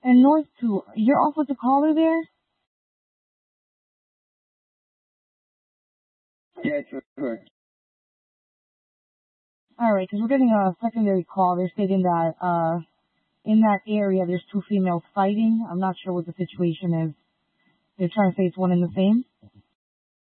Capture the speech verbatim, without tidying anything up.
And North two, you're off with the caller there? Yeah, sure, sure. Alright, because we're getting a secondary call. They're stating that, uh, in that area there's two females fighting. I'm not sure what the situation is. They're trying to say it's one and the same.